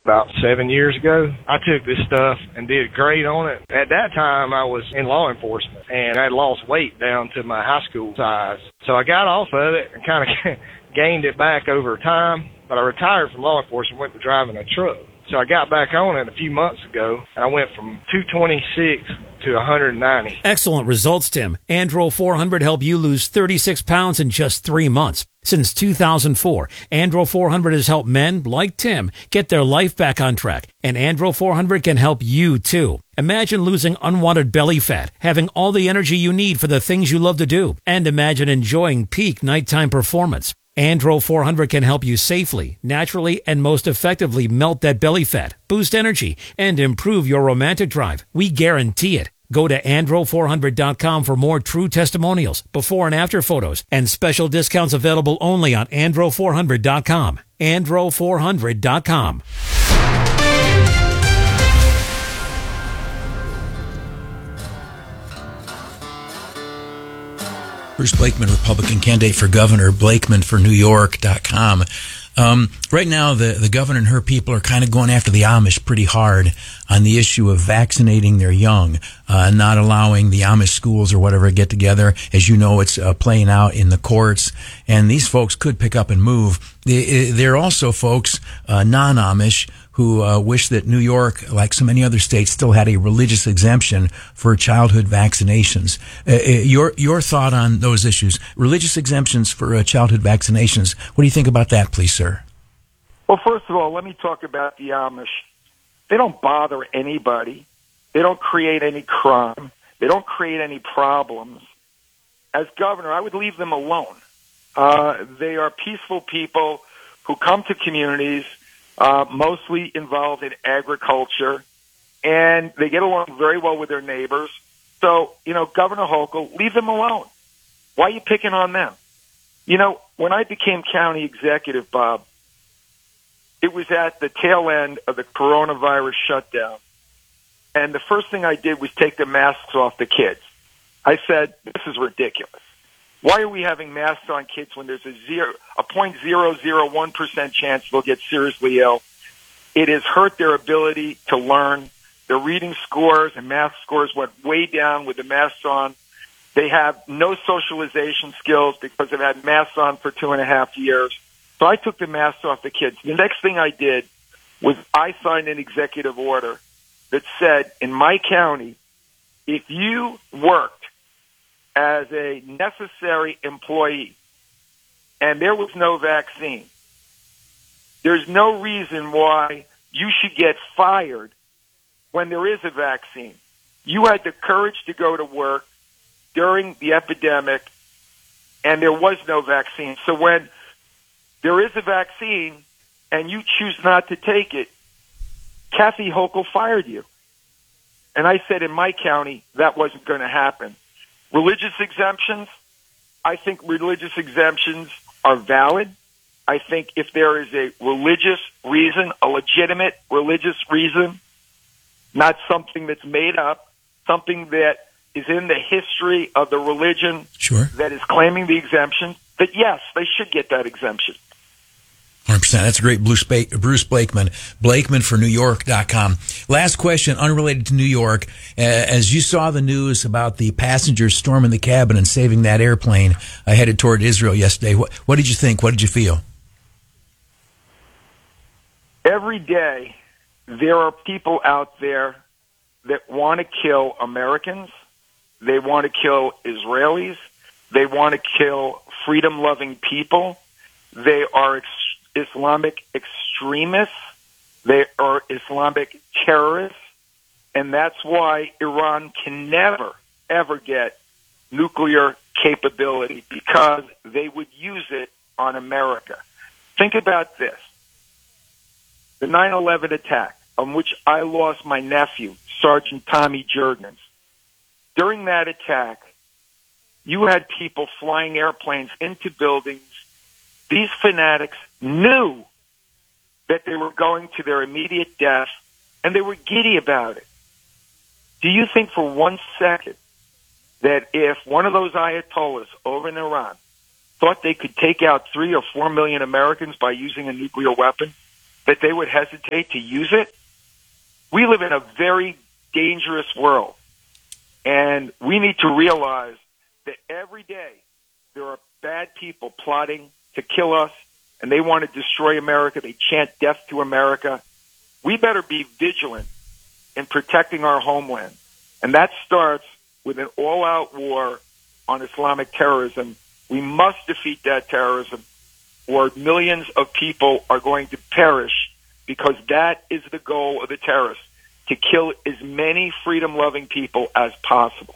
about 7 years ago. I took this stuff and did great on it. At that time, I was in law enforcement, and I had lost weight down to my high school size. So I got off of it and kind of gained it back over time, but I retired from law enforcement and went to driving a truck. So I got back on it a few months ago, and I went from 226 to 190. Excellent results, Tim. Andro 400 helped you lose 36 pounds in just 3 months. Since 2004, Andro 400 has helped men like Tim get their life back on track, and Andro 400 can help you too. Imagine losing unwanted belly fat, having all the energy you need for the things you love to do, and imagine enjoying peak nighttime performance. Andro 400 can help you safely, naturally, and most effectively melt that belly fat, boost energy, and improve your romantic drive. We guarantee it. Go to andro400.com for more true testimonials, before and after photos, and special discounts available only on andro400.com. andro400.com. Bruce Blakeman, Republican candidate for governor, BlakemanForNewYork.com. Right now, the governor and her people are kind of going after the Amish pretty hard on the issue of vaccinating their young, not allowing the Amish schools or whatever to get together. As you know, it's playing out in the courts, and these folks could pick up and move. There are also folks, non-Amish, who wish that New York, like so many other states, still had a religious exemption for childhood vaccinations. Your thought on those issues? Religious exemptions for childhood vaccinations. What do you think about that, please, sir? Well, first of all, let me talk about the Amish. They don't bother anybody. They don't create any crime. They don't create any problems. As governor, I would leave them alone. They are peaceful people who come to communities, mostly involved in agriculture, and they get along very well with their neighbors. So, Governor Hochul, leave them alone. Why are you picking on them? When I became county executive, Bob, it was at the tail end of the coronavirus shutdown. And the first thing I did was take the masks off the kids. I said, this is ridiculous. Why are we having masks on kids when there's a 0.001% chance they'll get seriously ill? It has hurt their ability to learn. Their reading scores and math scores went way down with the masks on. They have no socialization skills because they've had masks on for 2.5 years. So I took the masks off the kids. The next thing I did was I signed an executive order that said, in my county, if you worked as a necessary employee and there was no vaccine, there's no reason why you should get fired when there is a vaccine. You had the courage to go to work during the epidemic and there was no vaccine. So when there is a vaccine and you choose not to take it, Kathy Hochul fired you. And I said in my county that wasn't going to happen. Religious exemptions, I think religious exemptions are valid. I think if there is a religious reason, a legitimate religious reason, not something that's made up, something that is in the history of the religion that is claiming the exemption, that yes, they should get that exemption. 100%. That's a great Bruce Blakeman, BlakemanForNewYork.com. Last question, unrelated to New York. As you saw the news about the passengers storming the cabin and saving that airplane headed toward Israel yesterday, what did you think? What did you feel? Every day, there are people out there that want to kill Americans. They want to kill Israelis. They want to kill freedom-loving people. They are Islamic extremists. They are Islamic terrorists. And that's why Iran can never, ever get nuclear capability, because they would use it on America. Think about this. The 9/11 attack, on which I lost my nephew, Sergeant Tommy Jurgens. During that attack, you had people flying airplanes into buildings. These fanatics knew that they were going to their immediate death, and they were giddy about it. Do you think for 1 second that if one of those Ayatollahs over in Iran thought they could take out 3 or 4 million Americans by using a nuclear weapon? that they would hesitate to use it? We live in a very dangerous world, and we need to realize that every day there are bad people plotting to kill us, and they want to destroy America. They chant death to America. We better be vigilant in protecting our homeland, and that starts with an all-out war on Islamic terrorism. We must defeat that terrorism, or millions of people are going to perish, because that is the goal of the terrorists, to kill as many freedom-loving people as possible.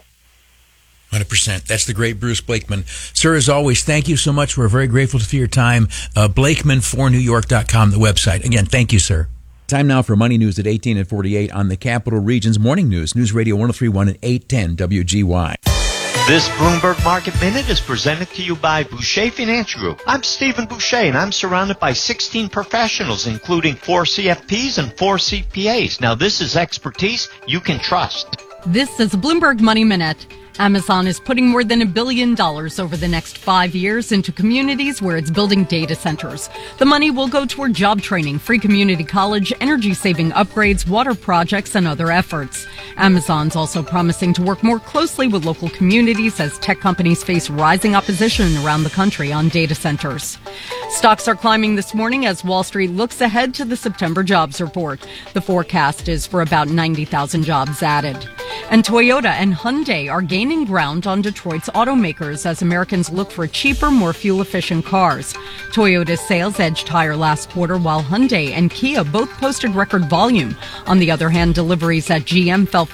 100%. That's the great Bruce Blakeman. Sir, as always, thank you so much. We're very grateful for your time. Blakeman4NewYork.com, the website. Again, thank you, sir. Time now for Money News at 18 and 48 on the Capital Region's Morning News. News Radio 103.1 and 810 WGY. This Bloomberg Market Minute is presented to you by Boucher Financial Group. I'm Stephen Boucher, and I'm surrounded by 16 professionals, including 4 CFPs and 4 CPAs. Now, this is expertise you can trust. This is Bloomberg Money Minute. Amazon is putting more than $1 billion over the next 5 years into communities where it's building data centers. The money will go toward job training, free community college, energy-saving upgrades, water projects, and other efforts. Amazon's also promising to work more closely with local communities as tech companies face rising opposition around the country on data centers. Stocks are climbing this morning as Wall Street looks ahead to the September jobs report. The forecast is for about 90,000 jobs added. And Toyota and Hyundai are gaining ground on Detroit's automakers as Americans look for cheaper, more fuel-efficient cars. Toyota's sales edged higher last quarter, while Hyundai and Kia both posted record volume. On the other hand, deliveries at GM fell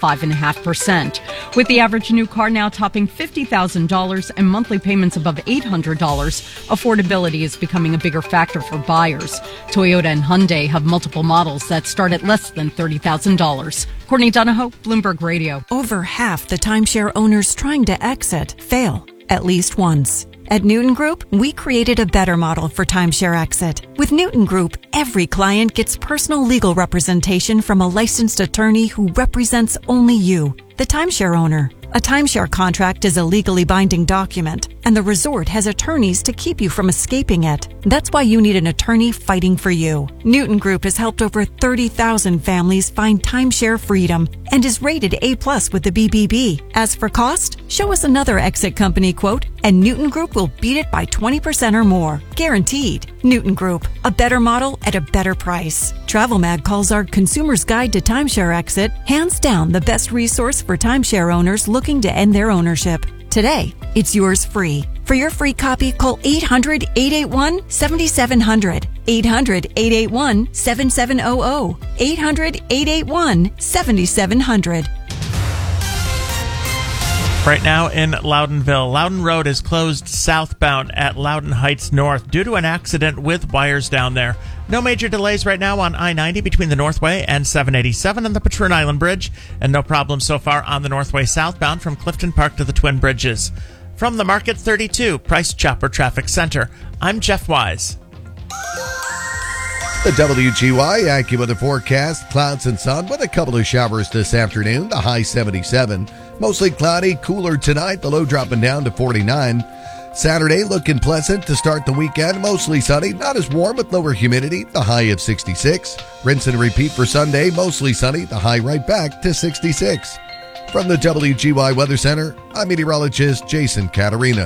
5.5%. With the average new car now topping $50,000 and monthly payments above $800, affordability is becoming a bigger factor for buyers. Toyota and Hyundai have multiple models that start at less than $30,000. Courtney Donahoe, Bloomberg Radio. Over half the timeshare owners trying to exit fail at least once. At Newton Group, we created a better model for timeshare exit. With Newton Group, every client gets personal legal representation from a licensed attorney who represents only you, the timeshare owner. A timeshare contract is a legally binding document, and the resort has attorneys to keep you from escaping it. That's why you need an attorney fighting for you. Newton Group has helped over 30,000 families find timeshare freedom and is rated A+ with the BBB. As for cost, show us another exit company quote, and Newton Group will beat it by 20% or more. Guaranteed. Newton Group, a better model at a better price. Travel Mag calls our Consumer's Guide to Timeshare Exit hands down the best resource for timeshare owners looking to end their ownership. Today, it's yours free. For your free copy, call 800-881-7700. 800-881-7700. 800-881-7700. Right now in Loudonville, Loudon Road is closed southbound at Loudon Heights North due to an accident with wires down there. No major delays right now on I-90 between the Northway and 787 and the Patroon Island Bridge, and no problem so far on the Northway southbound from Clifton Park to the Twin Bridges. From the Market 32 Price Chopper Traffic Center, I'm Jeff Wise. The WGY AccuWeather forecast, clouds and sun with a couple of showers this afternoon, the high 77. Mostly cloudy, cooler tonight, the low dropping down to 49. Saturday looking pleasant to start the weekend, mostly sunny, not as warm with lower humidity, the high of 66. Rinse and repeat for Sunday, mostly sunny, the high right back to 66. From the WGY Weather Center, I'm meteorologist Jason Caterina.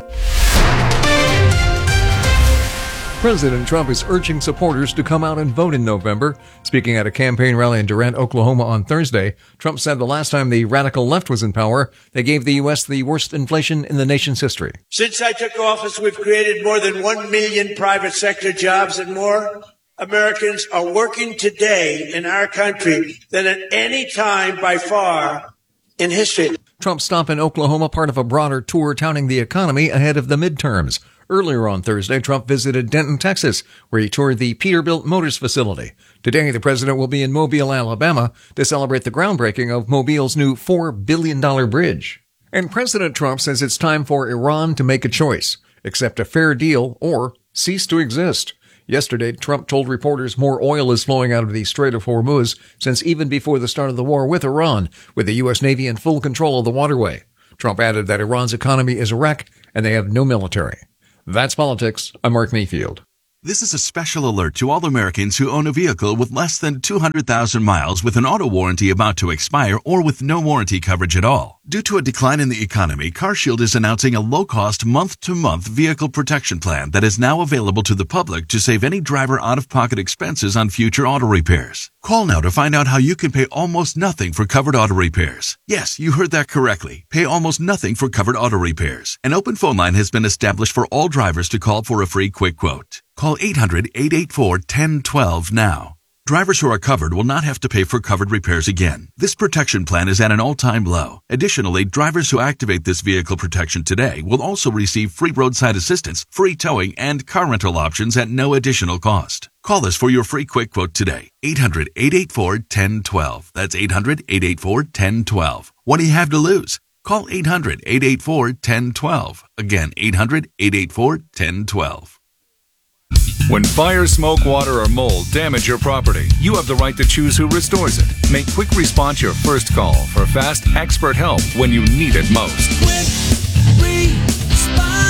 President Trump is urging supporters to come out and vote in November. Speaking at a campaign rally in Durant, Oklahoma on Thursday, Trump said the last time the radical left was in power, they gave the U.S. the worst inflation in the nation's history. Since I took office, we've created more than 1 million private sector jobs, and more Americans are working today in our country than at any time by far in history. Trump's stop in Oklahoma, part of a broader tour touting the economy ahead of the midterms. Earlier on Thursday, Trump visited Denton, Texas, where he toured the Peterbilt Motors facility. Today, the president will be in Mobile, Alabama, to celebrate the groundbreaking of Mobile's new $4 billion bridge. And President Trump says it's time for Iran to make a choice, accept a fair deal or cease to exist. Yesterday, Trump told reporters more oil is flowing out of the Strait of Hormuz since even before the start of the war with Iran, with the U.S. Navy in full control of the waterway. Trump added that Iran's economy is a wreck and they have no military. That's politics. I'm Mark Mayfield. This is a special alert to all Americans who own a vehicle with less than 200,000 miles with an auto warranty about to expire or with no warranty coverage at all. Due to a decline in the economy, CarShield is announcing a low-cost month-to-month vehicle protection plan that is now available to the public to save any driver out-of-pocket expenses on future auto repairs. Call now to find out how you can pay almost nothing for covered auto repairs. Yes, you heard that correctly. Pay almost nothing for covered auto repairs. An open phone line has been established for all drivers to call for a free quick quote. Call 800-884-1012 now. Drivers who are covered will not have to pay for covered repairs again. This protection plan is at an all-time low. Additionally, drivers who activate this vehicle protection today will also receive free roadside assistance, free towing, and car rental options at no additional cost. Call us for your free quick quote today. 800-884-1012. That's 800-884-1012. What do you have to lose? Call 800-884-1012. Again, 800-884-1012. When fire, smoke, water, or mold damage your property, you have the right to choose who restores it. Make Quick Response your first call for fast, expert help when you need it most. Quick Response.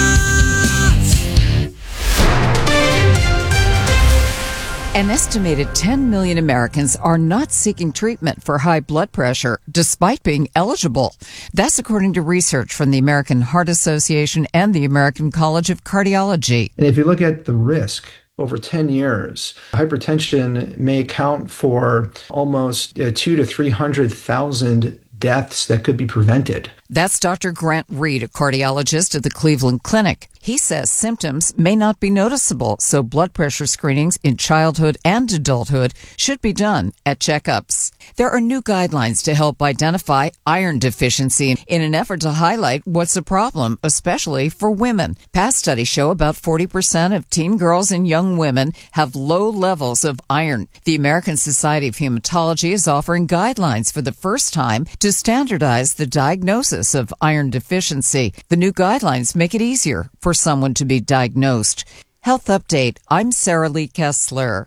An estimated 10 million Americans are not seeking treatment for high blood pressure despite being eligible. That's according to research from the American Heart Association and the American College of Cardiology. And if you look at the risk over 10 years, hypertension may account for almost 200,000 to 300,000 deaths that could be prevented. That's Dr. Grant Reed, a cardiologist at the Cleveland Clinic. He says symptoms may not be noticeable, so blood pressure screenings in childhood and adulthood should be done at checkups. There are new guidelines to help identify iron deficiency in an effort to highlight what's a problem, especially for women. Past studies show about 40% of teen girls and young women have low levels of iron. The American Society of Hematology is offering guidelines for the first time to standardize the diagnosis of iron deficiency. The new guidelines make it easier for someone to be diagnosed. Health Update. I'm Sarah Lee Kessler.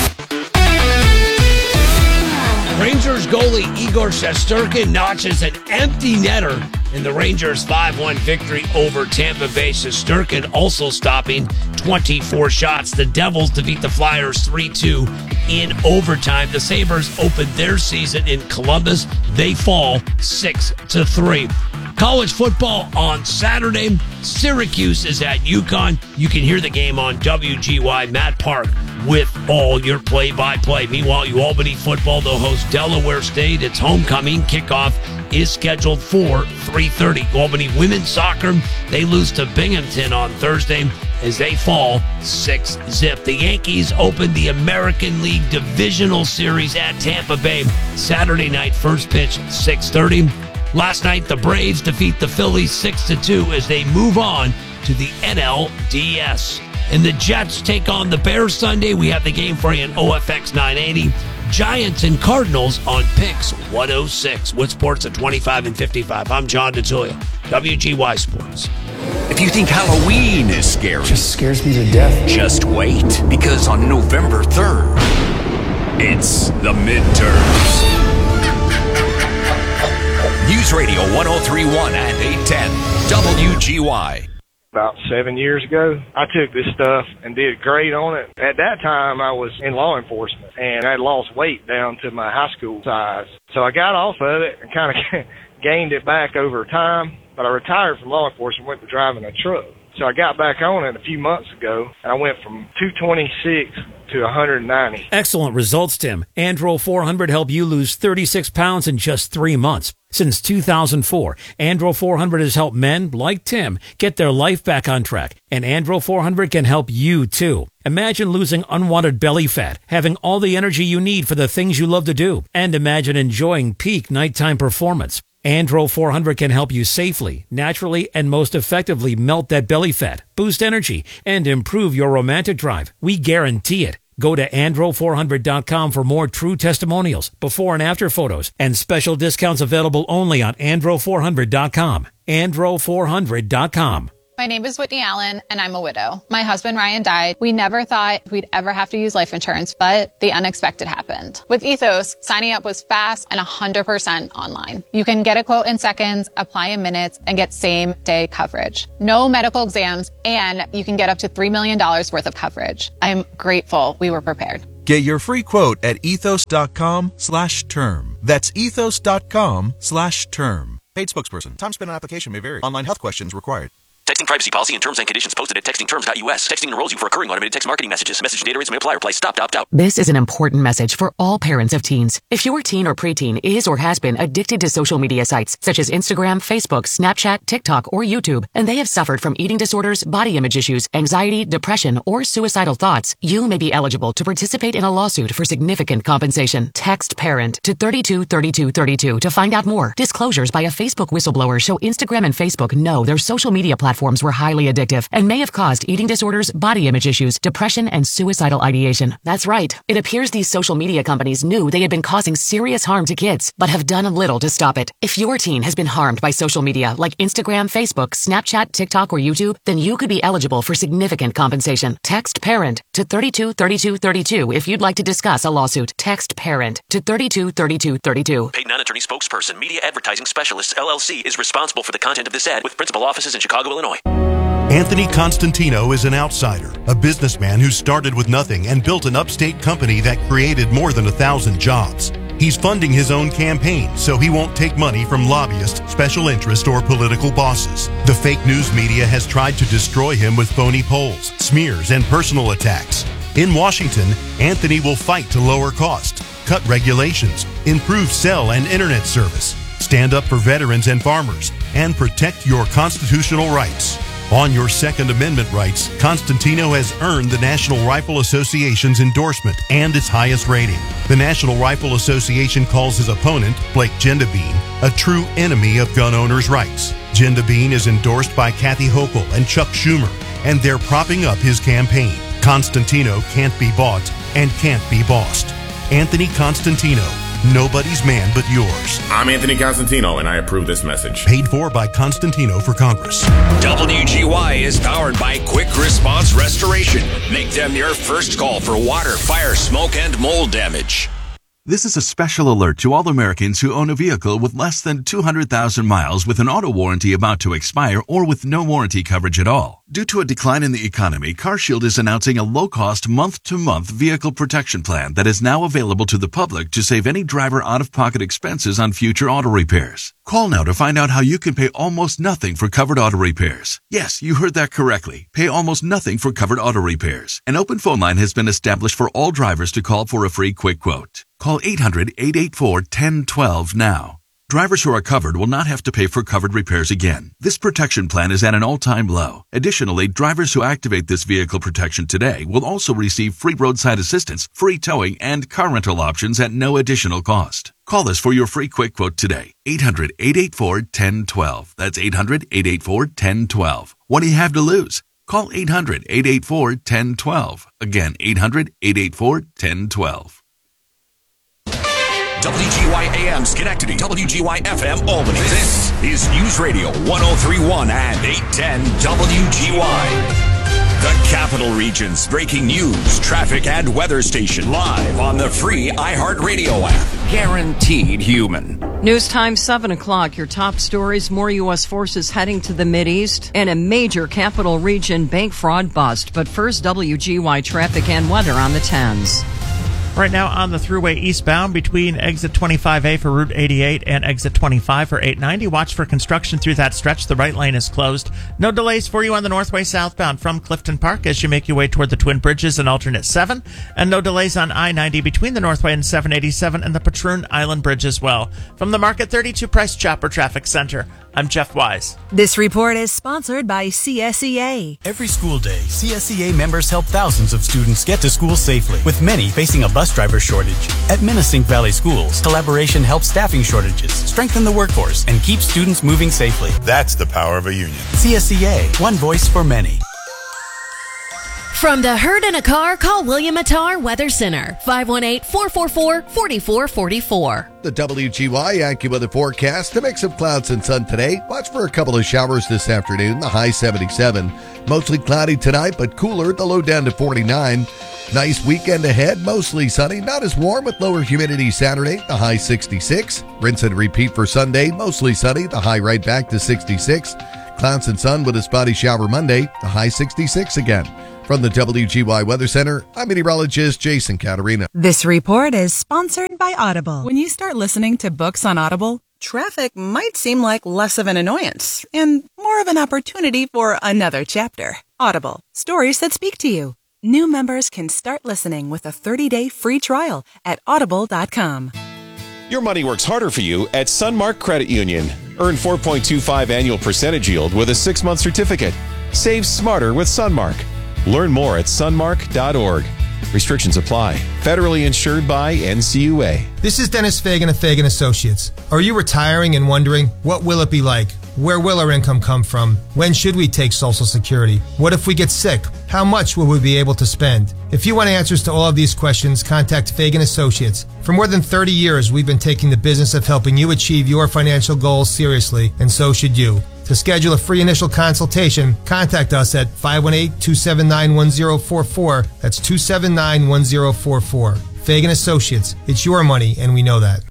Rangers goalie Igor Shesterkin notches an empty netter in the Rangers' 5-1 victory over Tampa Bay. Shesterkin also stopping 24 shots. The Devils defeat the Flyers 3-2 in overtime. The Sabres opened their season in Columbus. They fall 6-3. College football on Saturday. Syracuse is at UConn. You can hear the game on WGY. Matt Park with all your play-by-play. Meanwhile, Albany football, they'll host Delaware State. Its homecoming kickoff is scheduled for 3:30. Albany women's soccer, they lose to Binghamton on Thursday as they fall 6-0. The Yankees opened the American League Divisional Series at Tampa Bay. Saturday night, first pitch, 6:30. Last night, the Braves defeat the Phillies 6-2 as they move on to the NLDS. And the Jets take on the Bears Sunday. We have the game for you on OFX 980. Giants and Cardinals on Picks 106. With sports at 25 and 55. I'm John DeTullio, WGY Sports. If you think Halloween is scary, just scares me to death. Just wait, because on November 3rd, it's the midterms. News Radio 103.1 and 810 WGY. About 7 years ago, I took this stuff and did great on it. At that time, I was in law enforcement, and I had lost weight down to my high school size. So I got off of it and kind of gained it back over time. But I retired from law enforcement, went to driving a truck. So I got back on it a few months ago, and I went from 226 to 190. Excellent results, Tim. Andro 400 helped you lose 36 pounds in just 3 months. Since 2004, Andro 400 has helped men like Tim get their life back on track, and Andro 400 can help you too. Imagine losing unwanted belly fat, having all the energy you need for the things you love to do, and imagine enjoying peak nighttime performance. Andro 400 can help you safely, naturally, and most effectively melt that belly fat, boost energy, and improve your romantic drive. We guarantee it. Go to andro400.com for more true testimonials, before and after photos, and special discounts available only on andro400.com. andro400.com. My name is Whitney Allen, and I'm a widow. My husband, Ryan, died. We never thought we'd ever have to use life insurance, but the unexpected happened. With Ethos, signing up was fast and 100% online. You can get a quote in seconds, apply in minutes, and get same-day coverage. No medical exams, and you can get up to $3 million worth of coverage. I'm grateful we were prepared. Get your free quote at ethos.com/term. That's ethos.com/term. Paid spokesperson. Time spent on application may vary. Online health questions required. Texting privacy policy and terms and conditions posted at textingterms.us. Texting enrolls you for recurring automated text marketing messages. Message data rates may apply. Reply stop to opt out. This is an important message for all parents of teens. If your teen or preteen is or has been addicted to social media sites such as Instagram, Facebook, Snapchat, TikTok, or YouTube, and they have suffered from eating disorders, body image issues, anxiety, depression, or suicidal thoughts, you may be eligible to participate in a lawsuit for significant compensation. Text PARENT to 323232 to find out more. Disclosures by a Facebook whistleblower show Instagram and Facebook know their social media platforms were highly addictive and may have caused eating disorders, body image issues, depression, and suicidal ideation. That's right. It appears these social media companies knew they had been causing serious harm to kids, but have done little to stop it. If your teen has been harmed by social media like Instagram, Facebook, Snapchat, TikTok, or YouTube, then you could be eligible for significant compensation. Text PARENT to 323232 if you'd like to discuss a lawsuit. Text PARENT to 323232. Paid non-attorney spokesperson, Media Advertising Specialists, LLC, is responsible for the content of this ad with principal offices in Chicago, Illinois. Anthony Constantino is an outsider, a businessman who started with nothing and built an upstate company that created more than 1,000 jobs. He's funding his own campaign, so he won't take money from lobbyists, special interest, or political bosses. The fake news media has tried to destroy him with phony polls, smears, and personal attacks. In Washington, Anthony will fight to lower costs, cut regulations, improve cell and internet service, stand up for veterans and farmers, and protect your constitutional rights. On your Second Amendment rights, Constantino has earned the National Rifle Association's endorsement and its highest rating. The National Rifle Association calls his opponent, Blake Gendabine, a true enemy of gun owners' rights. Gendabine is endorsed by Kathy Hochul and Chuck Schumer, and they're propping up his campaign. Constantino can't be bought and can't be bossed. Anthony Constantino. Nobody's man but yours. I'm Anthony Constantino, and I approve this message. Paid for by Constantino for Congress. WGY is powered by Quick Response Restoration. Make them your first call for water, fire, smoke, and mold damage. This is a special alert to all Americans who own a vehicle with less than 200,000 miles with an auto warranty about to expire or with no warranty coverage at all. Due to a decline in the economy, CarShield is announcing a low-cost month-to-month vehicle protection plan that is now available to the public to save any driver out-of-pocket expenses on future auto repairs. Call now to find out how you can pay almost nothing for covered auto repairs. Yes, you heard that correctly. Pay almost nothing for covered auto repairs. An open phone line has been established for all drivers to call for a free quick quote. Call 800-884-1012 now. Drivers who are covered will not have to pay for covered repairs again. This protection plan is at an all-time low. Additionally, drivers who activate this vehicle protection today will also receive free roadside assistance, free towing, and car rental options at no additional cost. Call us for your free quick quote today. 800-884-1012. That's 800-884-1012. What do you have to lose? Call 800-884-1012. Again, 800-884-1012. WGY AM Schenectady, WGY FM Albany. This is News Radio 103.1 and 810 WGY. The Capital Region's breaking news, traffic, and weather station live on the free iHeartRadio app. Guaranteed human. News time 7 o'clock. Your top stories: more U.S. forces heading to the Mideast and a major Capital Region bank fraud bust. But first, WGY traffic and weather on the 10s. Right now on the thruway eastbound between exit 25A for Route 88 and exit 25 for 890. Watch for construction through that stretch. The right lane is closed. No delays for you on the northway southbound from Clifton Park as you make your way toward the Twin Bridges and alternate 7. And no delays on I-90 between the northway and 787 and the Patroon Island Bridge as well. From the Market 32 Price Chopper Traffic Center, I'm Jeff Wise. This report is sponsored by CSEA. Every school day, CSEA members help thousands of students get to school safely, with many facing a bus driver shortage. At Minisink Valley Schools, collaboration helps staffing shortages, strengthen the workforce, and keep students moving safely. That's the power of a union. CSEA, one voice for many. From the herd in a car, call William Attar Weather Center, 518-444-4444. The WGY AccuWeather forecast: a mix of clouds and sun today. Watch for a couple of showers this afternoon, the high 77. Mostly cloudy tonight, but cooler, the low down to 49. Nice weekend ahead, mostly sunny, not as warm with lower humidity Saturday, the high 66. Rinse and repeat for Sunday, mostly sunny, the high right back to 66. Clouds and sun with a spotty shower Monday, the high 66 again. From the WGY Weather Center, I'm meteorologist Jason Caterina. This report is sponsored by Audible. When you start listening to books on Audible, traffic might seem like less of an annoyance and more of an opportunity for another chapter. Audible, stories that speak to you. New members can start listening with a 30-day free trial at audible.com. Your money works harder for you at Sunmark Credit Union. Earn 4.25 annual percentage yield with a 6-month certificate. Save smarter with Sunmark. Learn more at sunmark.org. Restrictions apply. Federally insured by NCUA. This is Dennis Fagan of Fagan Associates. Are you retiring and wondering, what will it be like? Where will our income come from? When should we take Social Security? What if we get sick? How much will we be able to spend? If you want answers to all of these questions, contact Fagan Associates. For more than 30 years, we've been taking the business of helping you achieve your financial goals seriously, and so should you. To schedule a free initial consultation, contact us at 518-279-1044. That's 279-1044. Fagan Associates. It's your money, and we know that.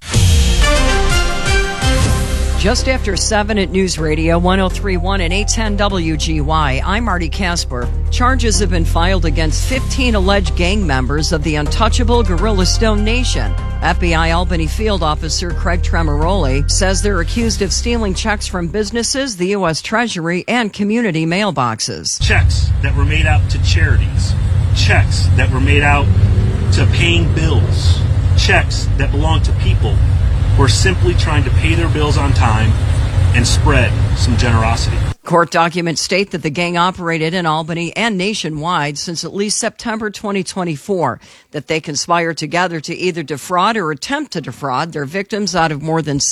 Just after 7 at News Radio 103.1 and 810 WGY, I'm Marty Casper. Charges have been filed against 15 alleged gang members of the untouchable Guerrilla Stone Nation. FBI Albany Field Officer Craig Tremoroli says they're accused of stealing checks from businesses, the U.S. Treasury, and community mailboxes. Checks that were made out to charities. Checks that were made out to paying bills. Checks that belong to people who are simply trying to pay their bills on time and spread some generosity. Court documents state that the gang operated in Albany and nationwide since at least September 2024, that they conspired together to either defraud or attempt to defraud their victims out of more than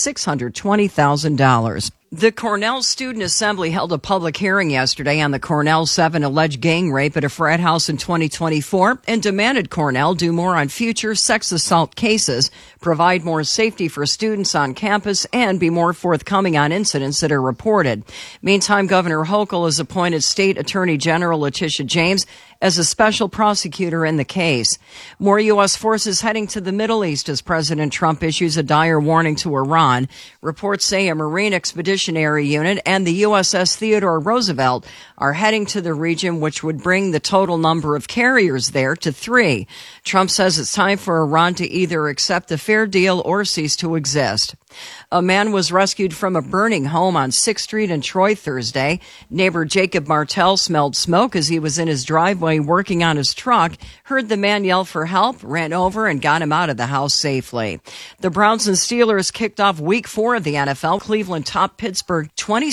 $620,000. The Cornell Student Assembly held a public hearing yesterday on the Cornell 7 alleged gang rape at a frat house in 2024 and demanded Cornell do more on future sex assault cases, provide more safety for students on campus, and be more forthcoming on incidents that are reported. Meantime, Governor Hochul has appointed State Attorney General Letitia James as a special prosecutor in the case. More U.S. forces heading to the Middle East as President Trump issues a dire warning to Iran. Reports say a Marine Expeditionary Unit and the USS Theodore Roosevelt are heading to the region, which would bring the total number of carriers there to 3. Trump says it's time for Iran to either accept a fair deal or cease to exist. A man was rescued from a burning home on 6th Street in Troy Thursday. Neighbor Jacob Martell smelled smoke as he was in his driveway working on his truck, heard the man yell for help, ran over, and got him out of the house safely. The Browns and Steelers kicked off Week 4 of the NFL. Cleveland topped Pittsburgh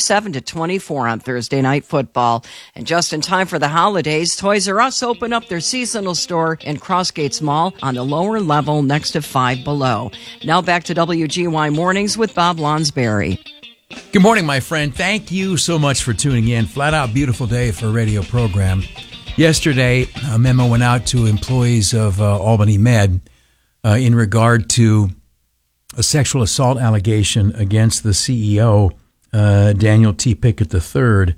27-24 on Thursday Night Football. And just in time for the holidays, Toys R Us opened up their seasonal store in Crossgates Mall on the lower level next to Five Below. Now back to WGY Mornings with Bob Lonsberry. Good morning, my friend. Thank you so much for tuning in. Flat out beautiful day for a radio program. Yesterday, a memo went out to employees of Albany Med in regard to a sexual assault allegation against the CEO, Daniel T. Pickett III.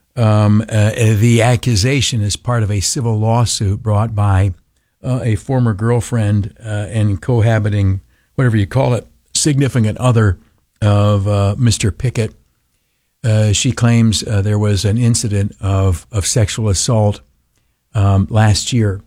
The accusation is part of a civil lawsuit brought by a former girlfriend and cohabiting, whatever you call it, significant other of Mr. Pickett. She claims there was an incident of sexual assault last year.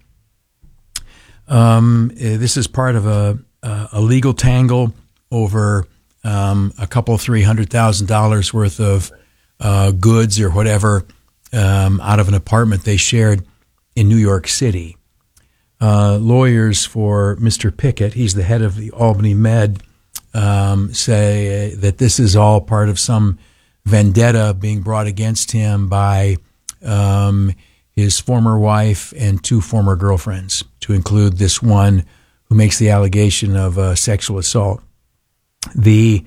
This is part of a legal tangle over a couple $300,000 worth of goods or whatever out of an apartment they shared in New York City. Lawyers for Mr. Pickett, he's the head of the Albany Med, say that this is all part of some vendetta being brought against him by his former wife and 2 former girlfriends, to include this one who makes the allegation of sexual assault. The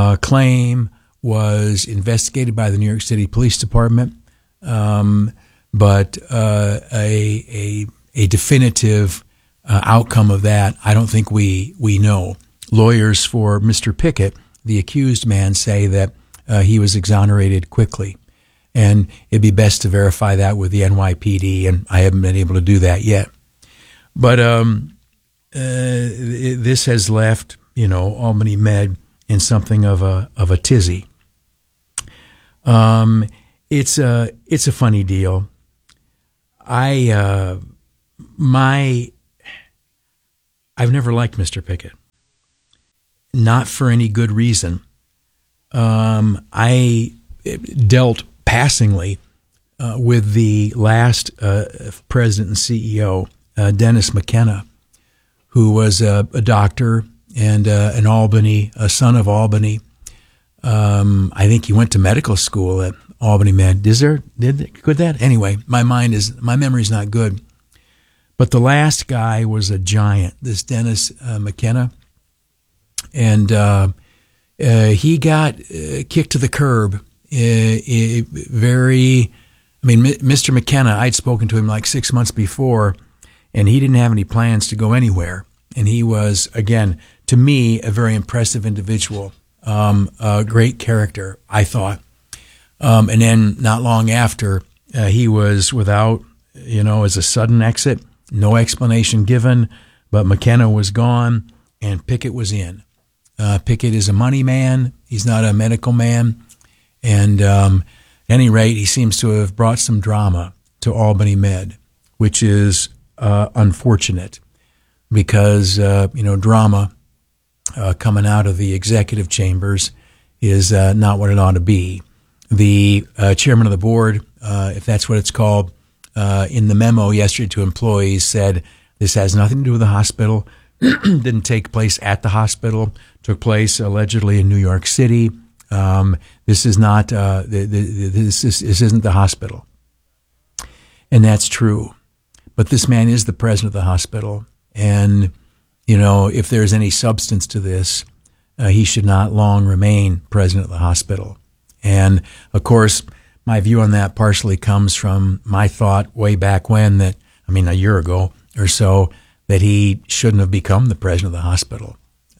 claim was investigated by the New York City Police Department. but a definitive outcome of that, I don't think we know. Lawyers for Mr. Pickett, the accused man, say that he was exonerated quickly. And it'd be best to verify that with the NYPD, and I haven't been able to do that yet. But this has left, Albany Med in something of a tizzy. It's a funny deal. I've never liked Mr. Pickett, not for any good reason. I dealt passingly with the last president and CEO, Dennis McKenna, who was a doctor and an Albany, a son of Albany. I think he went to medical school at Albany Med. Could that? Anyway, my memory's not good. But the last guy was a giant, this Dennis McKenna. And he got kicked to the curb. Mr. McKenna, I'd spoken to him like 6 months before, and he didn't have any plans to go anywhere. And he was, again, to me, a very impressive individual, a great character, I thought. And then not long after, he was without, as a sudden exit, no explanation given, but McKenna was gone and Pickett was in. Pickett is a money man. He's not a medical man. And at any rate, he seems to have brought some drama to Albany Med, which is unfortunate because, drama coming out of the executive chambers is not what it ought to be. The chairman of the board, if that's what it's called, in the memo yesterday to employees said this has nothing to do with the hospital, didn't take place at the hospital, took place allegedly in New York City. This is not this isn't the hospital, and that's true. But this man is the president of the hospital, and if there's any substance to this, he should not long remain president of the hospital. And of course, my view on that partially comes from my thought way back when a year ago or so, that he shouldn't have become the president of the hospital.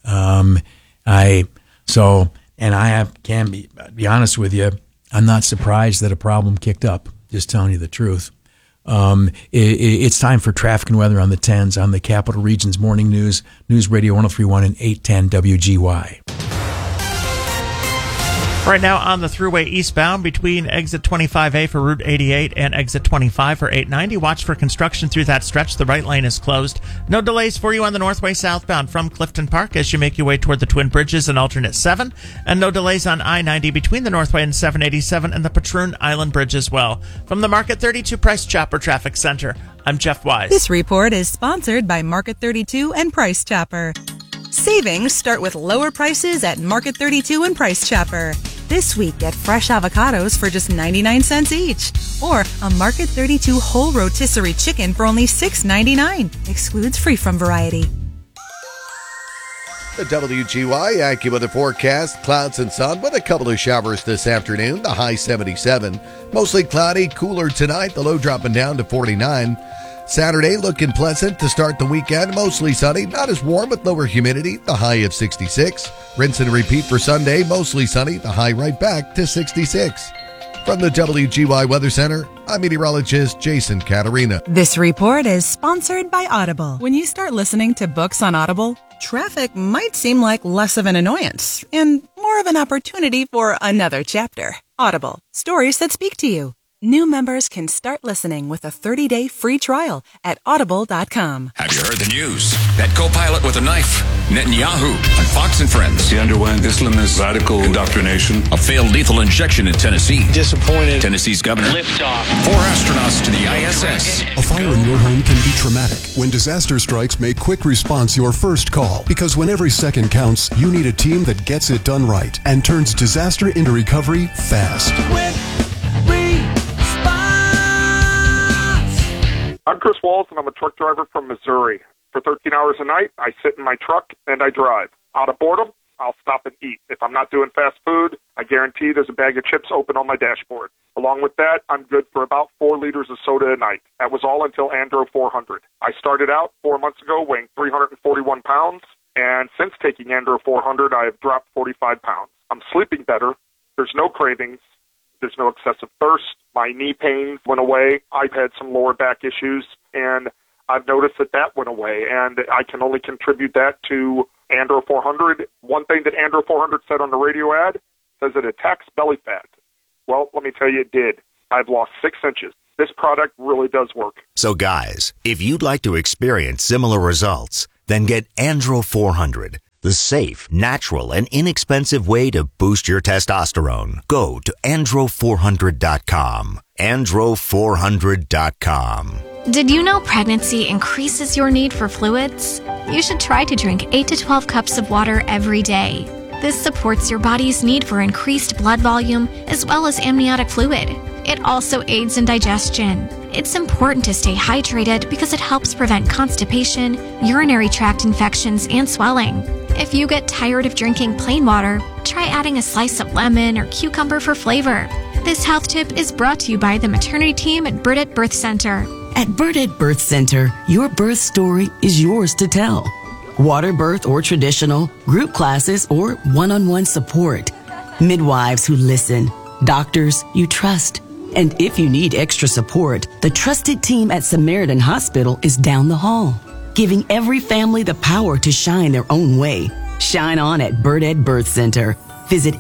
Can be honest with you, I'm not surprised that a problem kicked up, just telling you the truth. It's time for traffic and weather on the 10s on the Capital Region's Morning News, News Radio 103.1 and 810 WGY. Right now on the Thruway eastbound between exit 25A for Route 88 and exit 25 for 890. Watch for construction through that stretch. The right lane is closed. No delays for you on the Northway southbound from Clifton Park as you make your way toward the Twin Bridges and alternate 7. And no delays on I-90 between the Northway and 787 and the Patroon Island Bridge as well. From the Market 32 Price Chopper Traffic Center, I'm Jeff Wise. This report is sponsored by Market 32 and Price Chopper. Savings start with lower prices at Market 32 and Price Chopper. This week, get fresh avocados for just 99 cents each. Or a Market 32 whole rotisserie chicken for only $6.99. Excludes free from variety. The WGY AccuWeather forecast, clouds and sun with a couple of showers this afternoon, the high 77. Mostly cloudy, cooler tonight, the low dropping down to 49. Saturday looking pleasant to start the weekend, mostly sunny, not as warm with lower humidity, the high of 66. Rinse and repeat for Sunday, mostly sunny, the high right back to 66. From the WGY Weather Center, I'm meteorologist Jason Caterina. This report is sponsored by Audible. When you start listening to books on Audible, traffic might seem like less of an annoyance and more of an opportunity for another chapter. Audible, stories that speak to you. New members can start listening with a 30-day free trial at audible.com. Have you heard the news? That co-pilot with a knife, Netanyahu, on Fox and Friends. He underwent Islamist radical indoctrination. A failed lethal injection in Tennessee. Disappointed. Tennessee's governor. Liftoff. 4 astronauts to the ISS. A fire in your home can be traumatic. When disaster strikes, make quick response your first call. Because when every second counts, you need a team that gets it done right and turns disaster into recovery fast. I'm Chris Walls, and I'm a truck driver from Missouri. For 13 hours a night, I sit in my truck and I drive. Out of boredom, I'll stop and eat. If I'm not doing fast food, I guarantee there's a bag of chips open on my dashboard. A Along with that, I'm good for about 4 liters of soda a night. That was all until Andro 400. I started out 4 months ago weighing 341 pounds, and since taking Andro 400, I have dropped 45 pounds. I'm sleeping better. There's no cravings. There's no excessive thirst. My knee pains went away. I've had some lower back issues, and I've noticed that went away, and I can only contribute that to Andro 400. One thing that Andro 400 said on the radio ad says it attacks belly fat. Well, let me tell you, it did. I've lost 6 inches. This product really does work. So guys, if you'd like to experience similar results, then get Andro 400, the safe, natural, and inexpensive way to boost your testosterone. Go to andro400.com. andro400.com. Did you know pregnancy increases your need for fluids? You should try to drink 8 to 12 cups of water every day. This supports your body's need for increased blood volume as well as amniotic fluid. It also aids in digestion. It's important to stay hydrated because it helps prevent constipation, urinary tract infections, and swelling. If you get tired of drinking plain water, try adding a slice of lemon or cucumber for flavor. This health tip is brought to you by the maternity team at Burdett Birth Center. At Burdett Birth Center, your birth story is yours to tell. Water birth or traditional, group classes or one-on-one support. Midwives who listen, doctors you trust. And if you need extra support, the trusted team at Samaritan Hospital is down the hall, giving every family the power to shine their own way. Shine on at Burdett Birth Center. Visit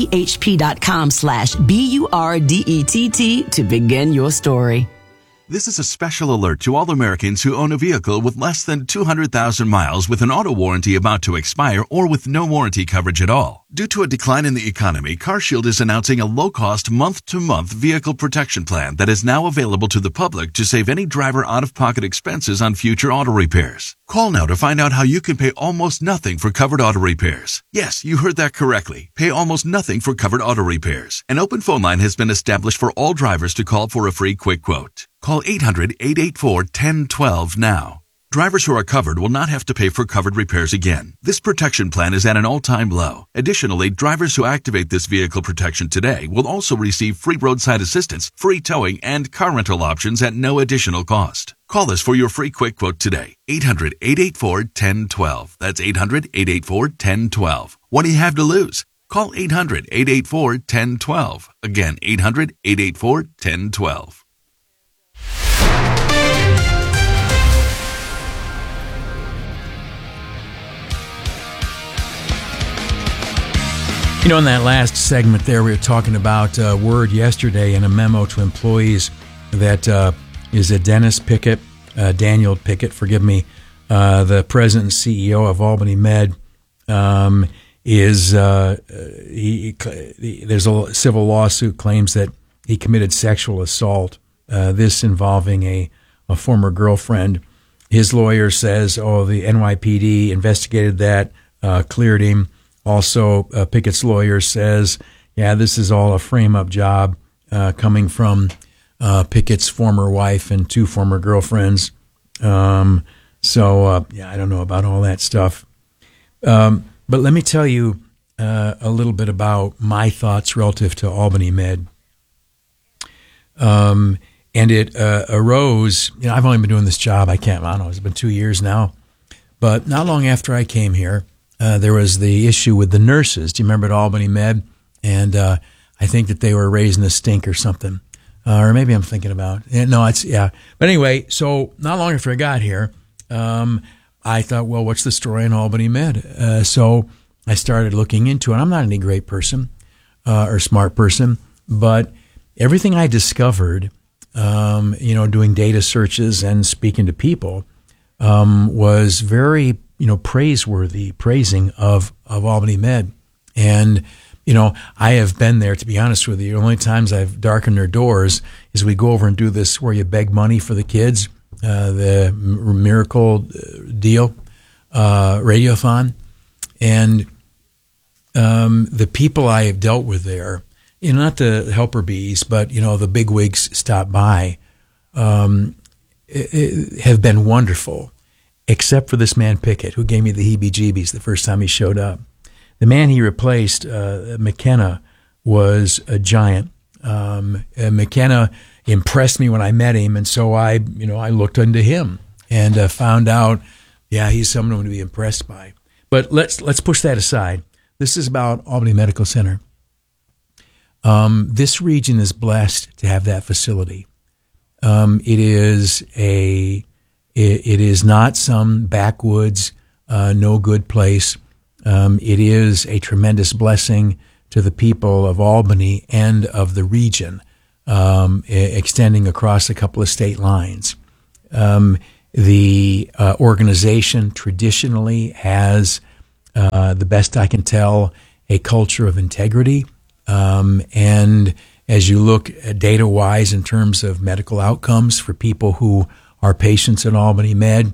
SPHP.com/BURDETT to begin your story. This is a special alert to all Americans who own a vehicle with less than 200,000 miles with an auto warranty about to expire or with no warranty coverage at all. Due to a decline in the economy, CarShield is announcing a low-cost month-to-month vehicle protection plan that is now available to the public to save any driver out-of-pocket expenses on future auto repairs. Call now to find out how you can pay almost nothing for covered auto repairs. Yes, you heard that correctly. Pay almost nothing for covered auto repairs. An open phone line has been established for all drivers to call for a free quick quote. Call 800-884-1012 now. Drivers who are covered will not have to pay for covered repairs again. This protection plan is at an all-time low. Additionally, drivers who activate this vehicle protection today will also receive free roadside assistance, free towing, and car rental options at no additional cost. Call us for your free quick quote today. 800-884-1012. That's 800-884-1012. What do you have to lose? Call 800-884-1012. Again, 800-884-1012. You know, in that last segment there, we were talking about word yesterday in a memo to employees that is a Dennis Pickett, Daniel Pickett, forgive me, the president and CEO of Albany Med, there's a civil lawsuit claims that he committed sexual assault, this involving a former girlfriend. His lawyer says, the NYPD investigated that, cleared him. Also, Pickett's lawyer says, this is all a frame-up job coming from Pickett's former wife and 2 former girlfriends. I don't know about all that stuff. But let me tell you a little bit about my thoughts relative to Albany Med. And it arose, I've only been doing this job, I don't know, it's been 2 years now. But not long after I came here, there was the issue with the nurses. Do you remember at Albany Med? And I think that they were raising a stink or something. Or maybe I'm thinking about But anyway, so not long after I got here, I thought, well, what's the story in Albany Med? So I started looking into it. I'm not any great person or smart person, but everything I discovered, doing data searches and speaking to people, was very praiseworthy, praising of Albany Med. And, I have been there, to be honest with you. The only times I've darkened their doors is we go over and do this where you beg money for the kids, the miracle deal, radiothon. And the people I have dealt with there, not the helper bees, but, the bigwigs stop by, have been wonderful. Except for this man Pickett, who gave me the heebie-jeebies the first time he showed up. The man he replaced, McKenna, was a giant. McKenna impressed me when I met him, and so I looked into him and found out, yeah, he's someone to be impressed by. But let's push that aside. This is about Albany Medical Center. This region is blessed to have that facility. It is not some backwoods, no good place. It is a tremendous blessing to the people of Albany and of the region, extending across a couple of state lines. The organization traditionally has, the best I can tell, a culture of integrity. And as you look data-wise in terms of medical outcomes for people who are patients at Albany Med,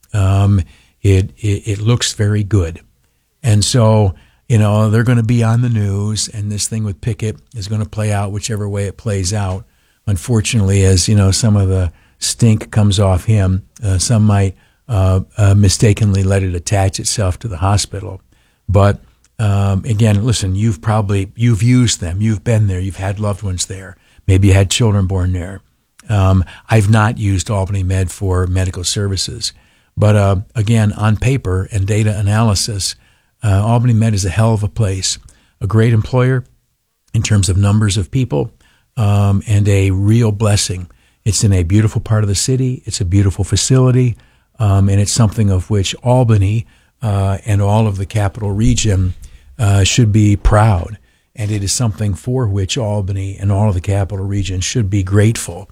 it looks very good. And so, they're going to be on the news, and this thing with Pickett is going to play out whichever way it plays out. Unfortunately, as some of the stink comes off him, some might mistakenly let it attach itself to the hospital. But again, listen, you've used them, you've been there, you've had loved ones there, maybe you had children born there. I've not used Albany Med for medical services, but again, on paper and data analysis, Albany Med is a hell of a place, a great employer in terms of numbers of people, and a real blessing. It's in a beautiful part of the city. It's a beautiful facility, and it's something of which Albany and all of the capital region should be proud. And it is something for which Albany and all of the capital region should be grateful.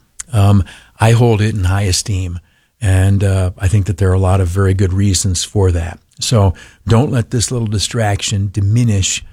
I hold it in high esteem, and I think that there are a lot of very good reasons for that. So don't let this little distraction diminish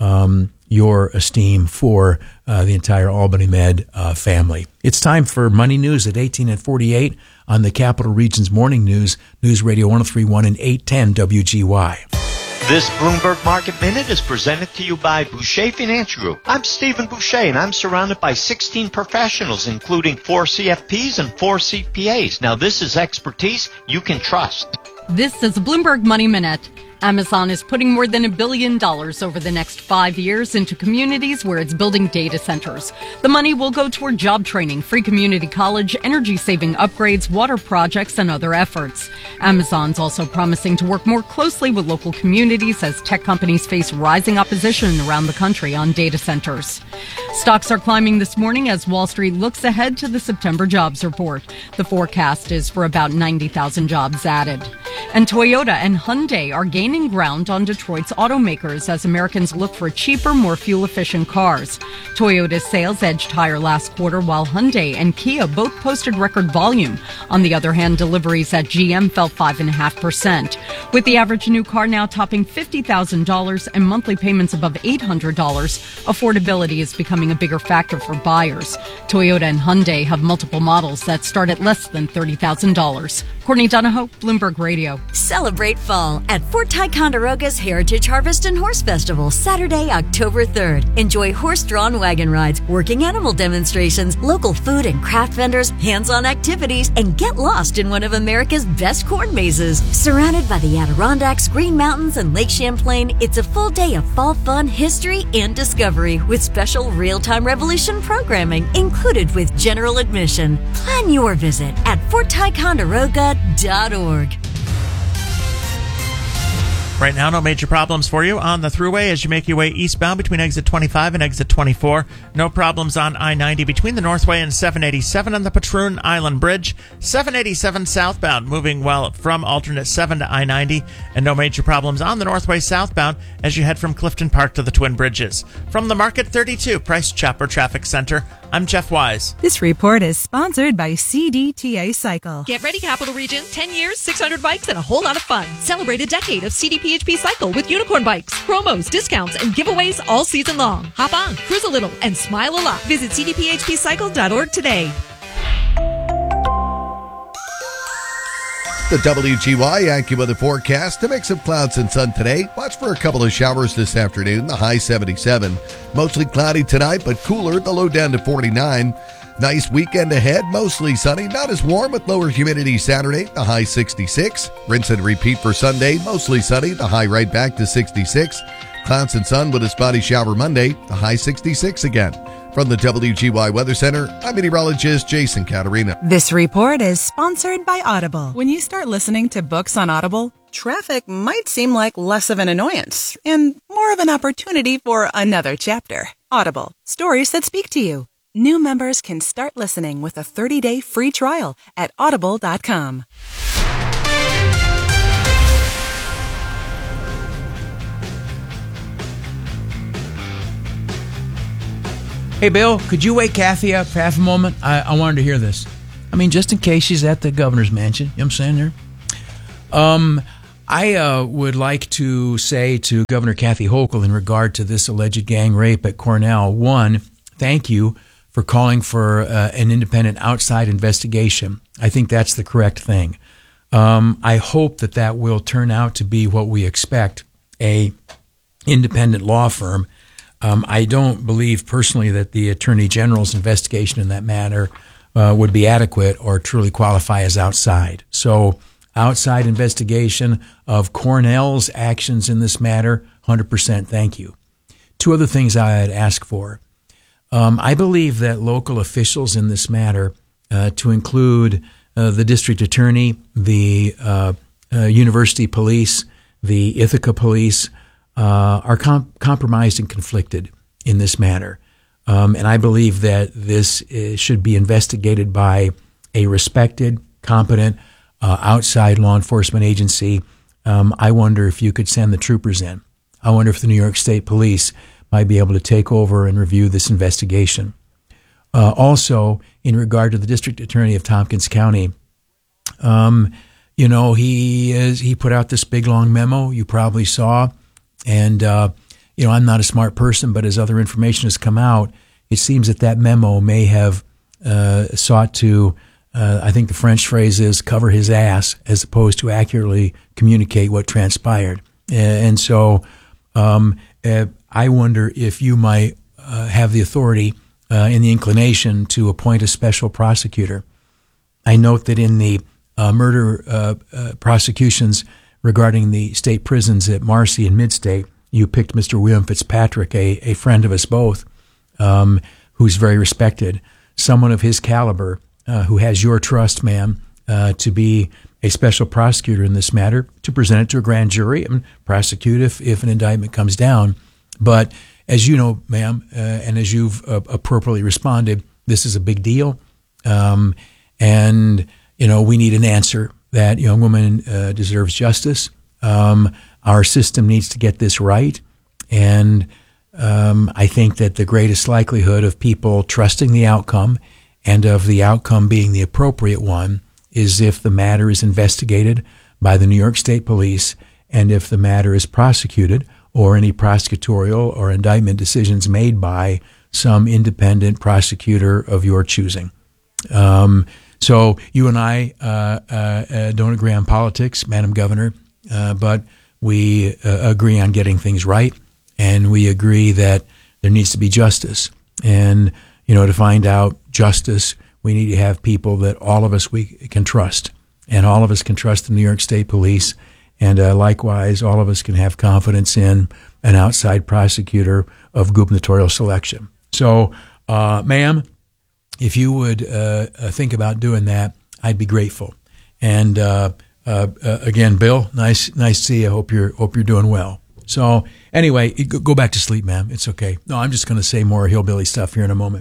your esteem for the entire Albany Med family. It's time for Money News at 18 and 48 on the Capital Region's Morning News, News Radio 103.1 and 810 WGY. This Bloomberg Market Minute is presented to you by Boucher Financial Group. I'm Stephen Boucher, and I'm surrounded by 16 professionals, including 4 CFPs and 4 CPAs. Now, this is expertise you can trust. This is a Bloomberg Money Minute. Amazon is putting more than $1 billion over the next 5 years into communities where it's building data centers. The money will go toward job training, free community college, energy-saving upgrades, water projects, and other efforts. Amazon's also promising to work more closely with local communities as tech companies face rising opposition around the country on data centers. Stocks are climbing this morning as Wall Street looks ahead to the September jobs report. The forecast is for about 90,000 jobs added. And Toyota and Hyundai are gaining ground on Detroit's automakers as Americans look for cheaper, more fuel-efficient cars. Toyota's sales edged higher last quarter, while Hyundai and Kia both posted record volume. On the other hand, deliveries at GM fell 5.5%. With the average new car now topping $50,000 and monthly payments above $800, affordability is becoming a bigger factor for buyers. Toyota and Hyundai have multiple models that start at less than $30,000. Courtney Donahoe, Bloomberg Radio. Celebrate fall at Fort Ticonderoga's Heritage Harvest and Horse Festival, Saturday, October 3rd. Enjoy horse-drawn wagon rides, working animal demonstrations, local food and craft vendors, hands-on activities, and get lost in one of America's best corn mazes. Surrounded by the Adirondacks, Green Mountains, and Lake Champlain, it's a full day of fall fun, history, and discovery with special real-time Revolution programming included with general admission. Plan your visit at FortTiconderoga.org. Right now, no major problems for you on the thruway as you make your way eastbound between exit 25 and exit 24. No problems on I-90 between the Northway and 787 on the Patroon Island Bridge. 787 southbound moving well from alternate 7 to I-90. And no major problems on the Northway southbound as you head from Clifton Park to the Twin Bridges. From the Market 32 Price Chopper Traffic Center, I'm Jeff Wise. This report is sponsored by CDTA Cycle. Get ready, Capital Region. 10 years, 600 bikes, and a whole lot of fun. Celebrate a decade of CDPHP Cycle with unicorn bikes, promos, discounts, and giveaways all season long. Hop on, cruise a little, and smile a lot. Visit cdphpcycle.org today. The WGY AccuWeather forecast, a mix of clouds and sun today. Watch for a couple of showers this afternoon, the high 77. Mostly cloudy tonight, but cooler, the low down to 49. Nice weekend ahead, mostly sunny, not as warm with lower humidity Saturday, the high 66. Rinse and repeat for Sunday, mostly sunny, the high right back to 66. Clouds and sun with a spotty shower Monday, the high 66 again. From the WGY Weather Center, I'm meteorologist Jason Caterina. This report is sponsored by Audible. When you start listening to books on Audible, traffic might seem like less of an annoyance and more of an opportunity for another chapter. Audible, stories that speak to you. New members can start listening with a 30-day free trial at audible.com. Hey, Bill, could you wake Kathy up for half a moment? I wanted to hear this. I mean, just in case she's at the governor's mansion. You know what I'm saying there? I would like to say to Governor Kathy Hochul in regard to this alleged gang rape at Cornell, one, thank you for calling for an independent outside investigation. I think that's the correct thing. I hope that will turn out to be what we expect, a independent law firm. I don't believe personally that the Attorney General's investigation in that matter would be adequate or truly qualify as outside. So outside investigation of Cornell's actions in this matter, 100% thank you. Two other things I'd ask for. I believe that local officials in this matter, to include the district attorney, the university police, the Ithaca police, are compromised and conflicted in this matter. And I believe that this should be investigated by a respected, competent, outside law enforcement agency. I wonder if you could send the troopers in. I wonder if the New York State Police might be able to take over and review this investigation. Also, in regard to the district attorney of Tompkins County, he put out this big long memo you probably saw. And, I'm not a smart person, but as other information has come out, it seems that memo may have sought to, I think the French phrase is, cover his ass, as opposed to accurately communicate what transpired. And so I wonder if you might have the authority and the inclination to appoint a special prosecutor. I note that in the murder prosecutions regarding the state prisons at Marcy and Midstate, you picked Mr. William Fitzpatrick, a friend of us both, who's very respected, someone of his caliber, who has your trust, ma'am, to be a special prosecutor in this matter, to present it to a grand jury and prosecute if an indictment comes down. But as you know, ma'am, and as you've appropriately responded, this is a big deal. And, we need an answer. That young woman deserves justice. Our system needs to get this right. And I think that the greatest likelihood of people trusting the outcome and of the outcome being the appropriate one is if the matter is investigated by the New York State Police and if the matter is prosecuted or any prosecutorial or indictment decisions made by some independent prosecutor of your choosing. So you and I don't agree on politics, Madam Governor, but we agree on getting things right, and we agree that there needs to be justice. And, to find out justice, we need to have people that all of us we can trust, and all of us can trust the New York State Police, and likewise, all of us can have confidence in an outside prosecutor of gubernatorial selection. So, ma'am, if you would think about doing that, I'd be grateful. And again, Bill, nice to see you. Hope you're doing well. So anyway, go back to sleep, ma'am. It's okay. No, I'm just going to say more hillbilly stuff here in a moment.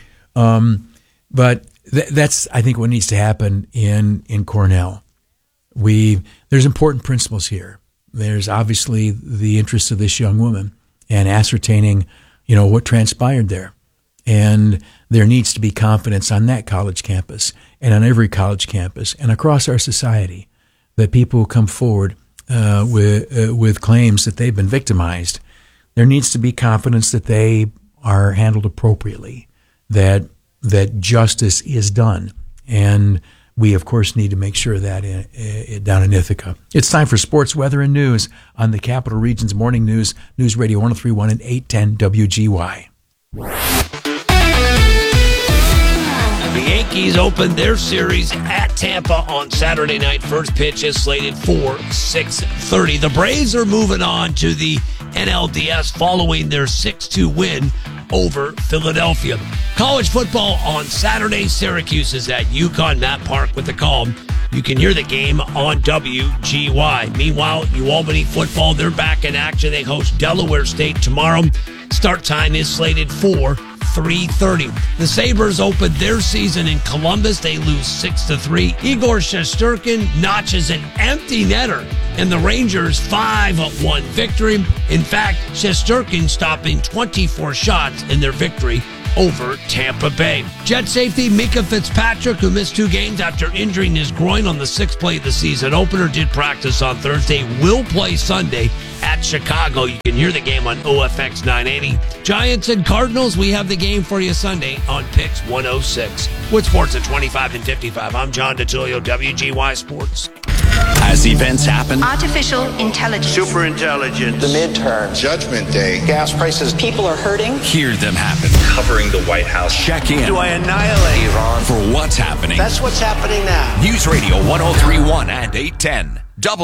But that's I think what needs to happen in Cornell. There's important principles here. There's obviously the interest of this young woman and ascertaining, what transpired there. And there needs to be confidence on that college campus and on every college campus and across our society that people who come forward with claims that they've been victimized, there needs to be confidence that they are handled appropriately, that justice is done. And we, of course, need to make sure that down in Ithaca. It's time for sports, weather, and news on the Capital Region's Morning News, News Radio 103.1 and 810 WGY. The Yankees opened their series at Tampa on Saturday night. First pitch is slated for 6:30. The Braves are moving on to the NLDS following their 6-2 win over Philadelphia. College football on Saturday. Syracuse is at UConn. Matt Park with the call. You can hear the game on WGY. Meanwhile, UAlbany football, they're back in action. They host Delaware State tomorrow. Start time is slated for 3:30. The Sabres opened their season in Columbus. They lose 6-3. Igor Shesterkin notches an empty netter, and the Rangers 5-1 victory. In fact, Shesterkin stopping 24 shots in their victory over Tampa Bay. Jet safety Mika Fitzpatrick, who missed 2 games after injuring his groin on the 6th play of the season opener, did practice on Thursday, will play Sunday at Chicago. You can hear the game on OFX 980. Giants and Cardinals, we have the game for you Sunday on Pix 106. With sports at 25 and 55, I'm John DeTilio, WGY Sports. As events happen, artificial intelligence, super intelligence, the midterm, Judgment Day, gas prices, people are hurting. hear them happen. Covering the White House. Check in. Do I annihilate Iran? For what's happening. That's what's happening now. News Radio 1031 and 810.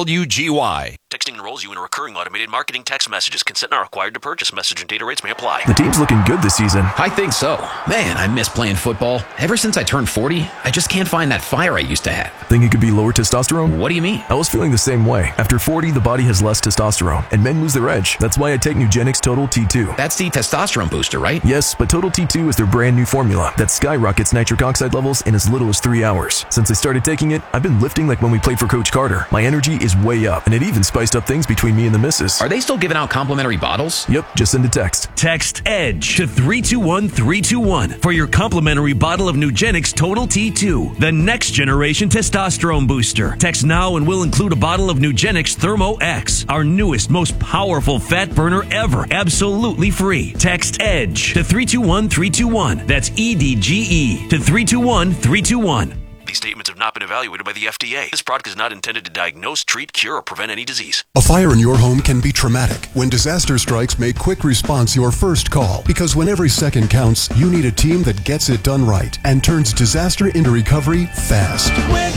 WGY. Texting enrolls you in a recurring automated marketing text messages. Consent not required to purchase. Message and data rates may apply. The team's looking good this season. I think so. Man, I miss playing football. Ever since I turned 40, I just can't find that fire I used to have. Think it could be lower testosterone? What do you mean? I was feeling the same way. After 40, the body has less testosterone, and men lose their edge. That's why I take Nugenix Total T2. That's the testosterone booster, right? Yes, but Total T2 is their brand new formula that skyrockets nitric oxide levels in as little as 3 hours. Since I started taking it, I've been lifting like when we played for Coach Carter. My energy is way up, and it even spiced up things between me and the missus. Are they still giving out complimentary bottles? Yep, just send a text. Text EDGE to 321-321 for your complimentary bottle of Nugenix Total T2, the next generation testosterone booster. Text now and we'll include a bottle of Nugenix Thermo X, our newest, most powerful fat burner ever, absolutely free. Text EDGE to 321-321. That's EDGE to 321-321. These statements have not been evaluated by the FDA. This product is not intended to diagnose, treat, cure, or prevent any disease. A fire in your home can be traumatic. When disaster strikes, make quick response your first call. Because when every second counts, you need a team that gets it done right and turns disaster into recovery fast.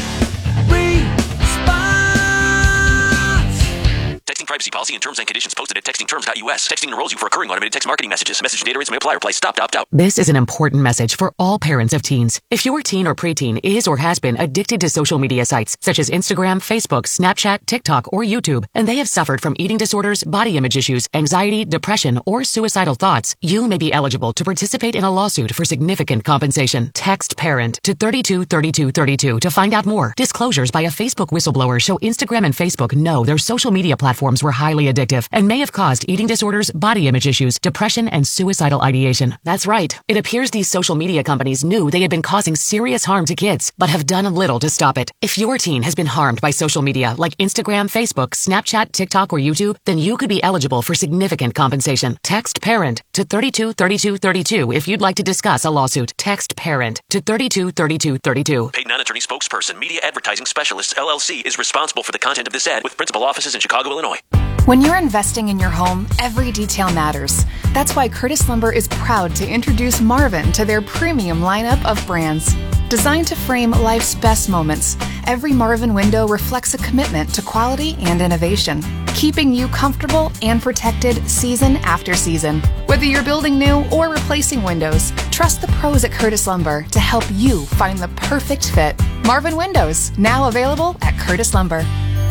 Texting privacy policy and terms and conditions posted at textingterms.us. Texting enrolls you for recurring automated text marketing messages. Message and data rates may apply. Reply stop to opt out. This is an important message for all parents of teens. If your teen or preteen is or has been addicted to social media sites such as Instagram, Facebook, Snapchat, TikTok, or YouTube, and they have suffered from eating disorders, body image issues, anxiety, depression, or suicidal thoughts, you may be eligible to participate in a lawsuit for significant compensation. Text PARENT to 323232 to find out more. Disclosures by a Facebook whistleblower show Instagram and Facebook know their social media platforms were highly addictive and may have caused eating disorders, body image issues, depression, and suicidal ideation. That's right. It appears these social media companies knew they had been causing serious harm to kids, but have done little to stop it. If your teen has been harmed by social media like Instagram, Facebook, Snapchat, TikTok, or YouTube, then you could be eligible for significant compensation. Text PARENT to 323232 if you'd like to discuss a lawsuit. Text PARENT to 323232. Paid non-attorney spokesperson, Media Advertising Specialists, LLC, is responsible for the content of this ad with principal offices in Chicago, Illinois. When you're investing in your home, every detail matters. That's why Curtis Lumber is proud to introduce Marvin to their premium lineup of brands. Designed to frame life's best moments, every Marvin window reflects a commitment to quality and innovation, keeping you comfortable and protected season after season. Whether you're building new or replacing windows, trust the pros at Curtis Lumber to help you find the perfect fit. Marvin Windows, now available at Curtis Lumber.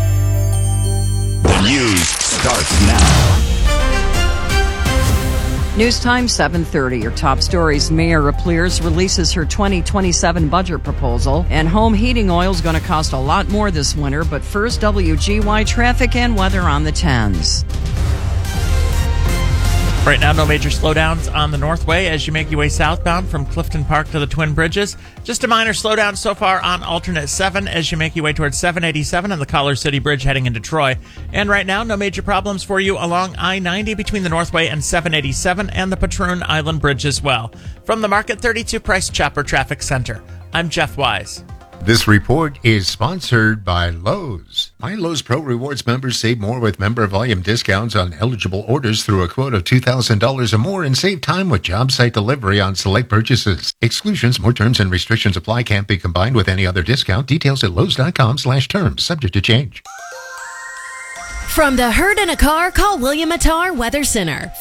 The news starts now. News time 7:30. Your top stories: Mayor Rapliers releases her 2027 budget proposal, and home heating oil is going to cost a lot more this winter. But first, WGY traffic and weather on the 10s. Right now, no major slowdowns on the Northway as you make your way southbound from Clifton Park to the Twin Bridges. Just a minor slowdown so far on alternate 7 as you make your way towards 787 and the Collar City Bridge heading into Troy. And right now, no major problems for you along I-90 between the Northway and 787 and the Patroon Island Bridge as well. From the Market 32 Price Chopper Traffic Center, I'm Jeff Wise. This report is sponsored by Lowe's. My Lowe's Pro Rewards members save more with member volume discounts on eligible orders through a quote of $2,000 or more and save time with job site delivery on select purchases. Exclusions, more terms and restrictions apply. Can't be combined with any other discount. Details at Lowe's.com/terms. Subject to change. From the herd in a car, call William Attar Weather Center,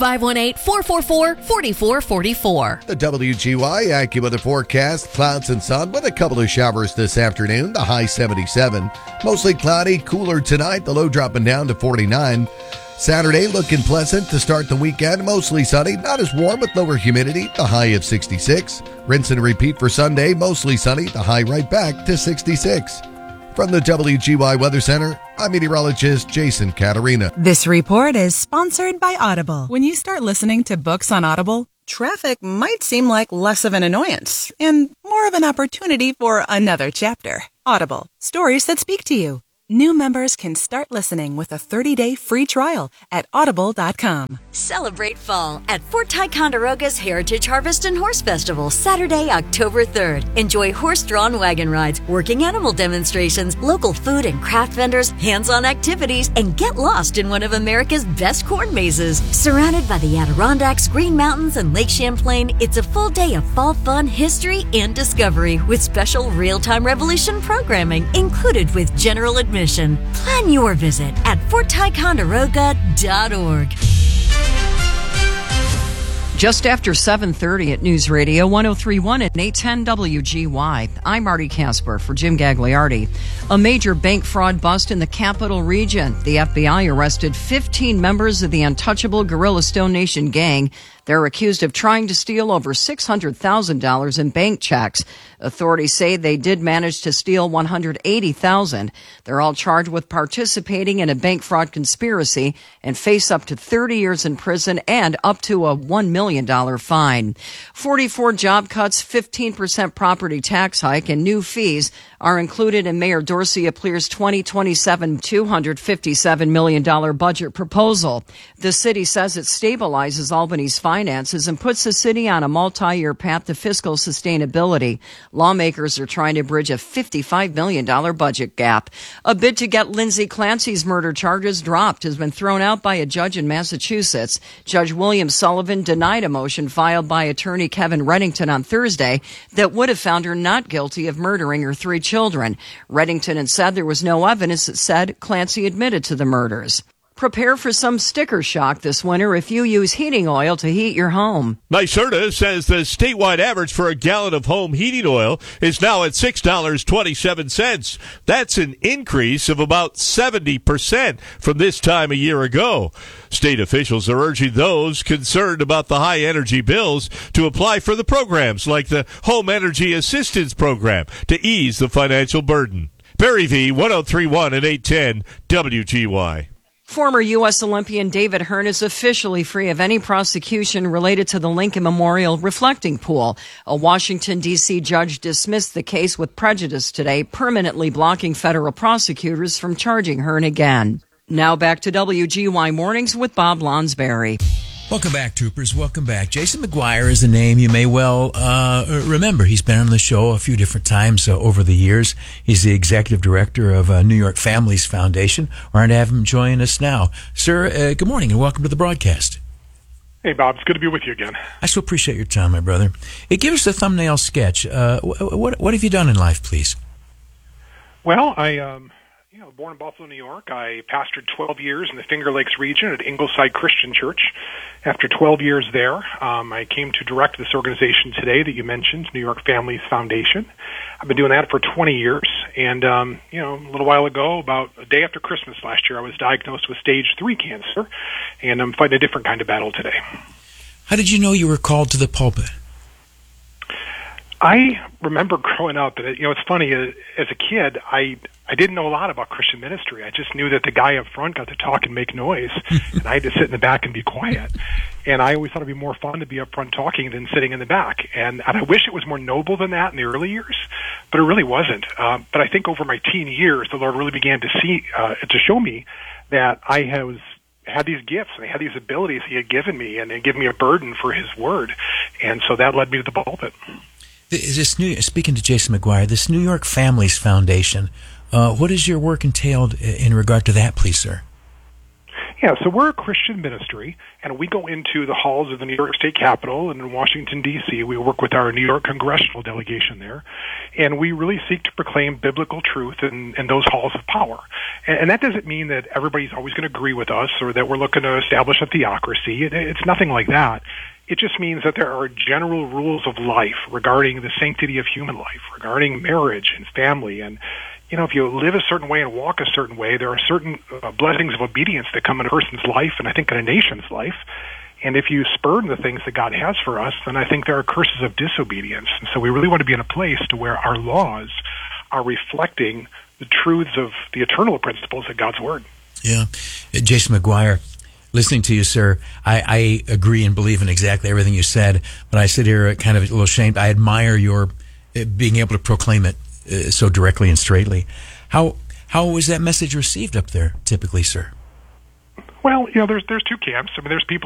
518-444-4444. The WGY AccuWeather forecast, clouds and sun with a couple of showers this afternoon, the high 77. Mostly cloudy, cooler tonight, the low dropping down to 49. Saturday looking pleasant to start the weekend, mostly sunny, not as warm with lower humidity, the high of 66. Rinse and repeat for Sunday, mostly sunny, the high right back to 66. From the WGY Weather Center, I'm meteorologist Jason Caterina. This report is sponsored by Audible. When you start listening to books on Audible, traffic might seem like less of an annoyance and more of an opportunity for another chapter. Audible, stories that speak to you. New members can start listening with a 30-day free trial at audible.com. Celebrate fall at Fort Ticonderoga's Heritage Harvest and Horse Festival, Saturday, October 3rd. Enjoy horse-drawn wagon rides, working animal demonstrations, local food and craft vendors, hands-on activities, and get lost in one of America's best corn mazes. Surrounded by the Adirondacks, Green Mountains, and Lake Champlain, it's a full day of fall fun, history, and discovery with special real-time Revolution programming included with general admission. Plan your visit at FortTiconderoga.org. Just after 7:30 at News Radio 103.1 and 810 WGY. I'm Marty Casper for Jim Gagliardi. A major bank fraud bust in the Capital Region. The FBI arrested 15 members of the untouchable Guerrilla Stone Nation gang. They're accused of trying to steal over $600,000 in bank checks. Authorities say they did manage to steal $180,000. They're all charged with participating in a bank fraud conspiracy and face up to 30 years in prison and up to a $1 million fine. 44 job cuts, 15% property tax hike, and new fees are included in Mayor Dorsey Aplear's 2027 $257 million budget proposal. The city says it stabilizes Albany's finances and puts the city on a multi-year path to fiscal sustainability. Lawmakers are trying to bridge a $55 million budget gap. A bid to get Lindsay Clancy's murder charges dropped has been thrown out by a judge in Massachusetts. Judge William Sullivan denied a motion filed by attorney Kevin Reddington on Thursday that would have found her not guilty of murdering her 3 children. Reddington had said there was no evidence that said Clancy admitted to the murders. Prepare for some sticker shock this winter if you use heating oil to heat your home. NYSERDA says the statewide average for a gallon of home heating oil is now at $6.27. That's an increase of about 70% from this time a year ago. State officials are urging those concerned about the high energy bills to apply for the programs like the Home Energy Assistance Program to ease the financial burden. Barry V, 103.1 and 810 WGY. Former U.S. Olympian David Hearn is officially free of any prosecution related to the Lincoln Memorial reflecting pool. A Washington, D.C. judge dismissed the case with prejudice today, permanently blocking federal prosecutors from charging Hearn again. Now back to WGY Mornings with Bob Lonsberry. Welcome back, troopers. Welcome back. Jason McGuire is a name you may well remember. He's been on the show a few different times over the years. He's the executive director of New York Families Foundation. We're going to have him join us now. Sir, good morning and welcome to the broadcast. Hey, Bob. It's good to be with you again. I so appreciate your time, my brother. Give us a thumbnail sketch. What have you done in life, please? Well, I born in Buffalo, New York. I pastored 12 years in the Finger Lakes region at Ingleside Christian Church. After 12 years there, I came to direct this organization today that you mentioned, New York Families Foundation. I've been doing that for 20 years. And, a little while ago, about a day after Christmas last year, I was diagnosed with stage 3 cancer, and I'm fighting a different kind of battle today. How did you know you were called to the pulpit? I remember growing up, and it's funny, as a kid, I didn't know a lot about Christian ministry. I just knew that the guy up front got to talk and make noise, and I had to sit in the back and be quiet. And I always thought it'd be more fun to be up front talking than sitting in the back. And I wish it was more noble than that in the early years, but it really wasn't. But I think over my teen years, the Lord really began to show me that I had these gifts and I had these abilities He had given me, and given me a burden for His Word. And so that led me to the pulpit. Speaking to Jason McGuire, this New York Families Foundation, what is your work entailed in regard to that, please, sir? Yeah, so we're a Christian ministry, and we go into the halls of the New York State Capitol and in Washington, D.C. We work with our New York congressional delegation there, and we really seek to proclaim biblical truth in those halls of power. And that doesn't mean that everybody's always going to agree with us or that we're looking to establish a theocracy. It's nothing like that. It just means that there are general rules of life regarding the sanctity of human life, regarding marriage and family. And, you know, if you live a certain way and walk a certain way, there are certain blessings of obedience that come in a person's life and I think in a nation's life. And if you spurn the things that God has for us, then I think there are curses of disobedience. And so we really want to be in a place to where our laws are reflecting the truths of the eternal principles of God's Word. Yeah. Jason McGuire, listening to you, sir, I agree and believe in exactly everything you said, but I sit here kind of a little ashamed. I admire your being able to proclaim it so directly and straightly. How was that message received up there, typically, sir? Well, you know, there's two camps. I mean, there's people